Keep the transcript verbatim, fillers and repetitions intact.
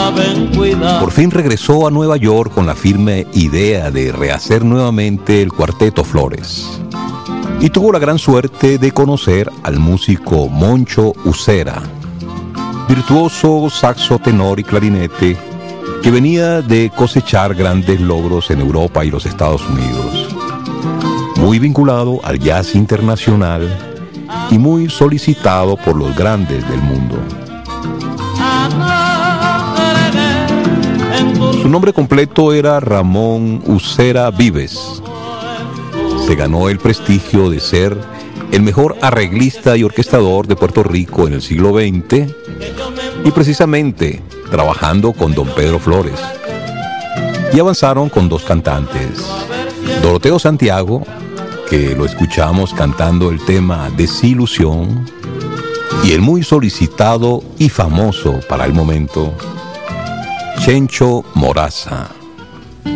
saben cuidar. Por fin regresó a Nueva York con la firme idea de rehacer nuevamente el Cuarteto Flores. Y tuvo la gran suerte de conocer al músico Moncho Ucera, virtuoso saxo, tenor y clarinete, que venía de cosechar grandes logros en Europa y los Estados Unidos. Muy vinculado al jazz internacional y muy solicitado por los grandes del mundo. Su nombre completo era Ramón Ucera Vives. Se ganó el prestigio de ser el mejor arreglista y orquestador de Puerto Rico en el siglo veinte, y precisamente trabajando con don Pedro Flores. Y avanzaron con dos cantantes, Doroteo Santiago, que lo escuchamos cantando el tema Desilusión, y el muy solicitado y famoso para el momento, Chencho Moraza.